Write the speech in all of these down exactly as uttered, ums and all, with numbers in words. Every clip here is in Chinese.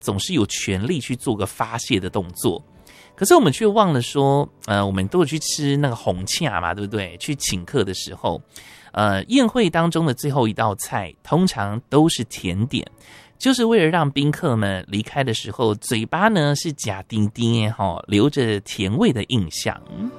总是有权利去做个发泄的动作。可是我们却忘了说，呃，我们都有去吃那个红洽嘛，对不对？去请客的时候，呃，宴会当中的最后一道菜通常都是甜点，就是为了让宾客们离开的时候，嘴巴呢是假丁丁哈，留着甜味的印象。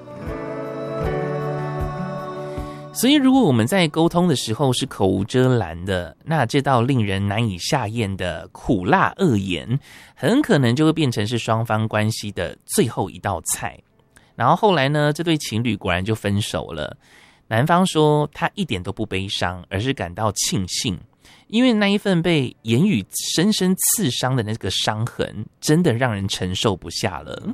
所以如果我们在沟通的时候是口无遮拦的，那这道令人难以下咽的苦辣恶言很可能就会变成是双方关系的最后一道菜。然后后来呢，这对情侣果然就分手了。男方说他一点都不悲伤，而是感到庆幸，因为那一份被言语深深刺伤的那个伤痕真的让人承受不下了。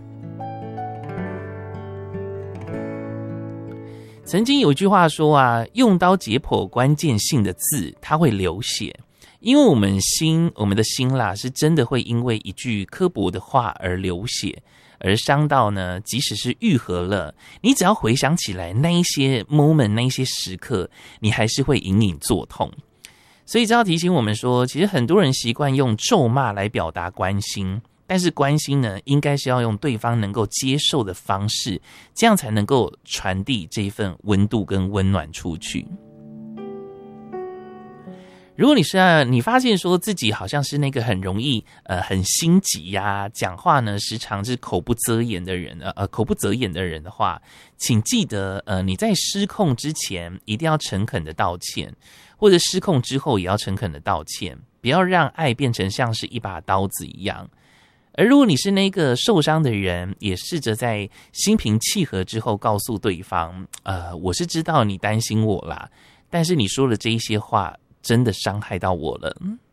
曾经有句话说啊，用刀解剖关键性的字，它会流血，因为我们心，我们的心啦，是真的会因为一句刻薄的话而流血，而伤到呢，即使是愈合了，你只要回想起来那一些 moment， 那一些时刻，你还是会隐隐作痛。所以这要提醒我们说，其实很多人习惯用咒骂来表达关心。但是关心呢，应该是要用对方能够接受的方式，这样才能够传递这一份温度跟温暖出去。如果你是啊，你发现说自己好像是那个很容易呃很心急呀、啊，讲话呢时常是口不择言的人呃口不择言的人的话，请记得呃你在失控之前一定要诚恳的道歉，或者失控之后也要诚恳的道歉，不要让爱变成像是一把刀子一样。而如果你是那个受伤的人，也试着在心平气和之后告诉对方，呃，我是知道你担心我啦，但是你说的这一些话真的伤害到我了。